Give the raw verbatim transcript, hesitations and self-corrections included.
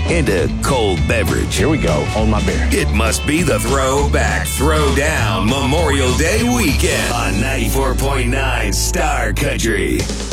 and a cold beverage. Here we go. Hold my beer. It must be the Throwback Throwdown Memorial Day weekend on ninety-four point nine Star Country.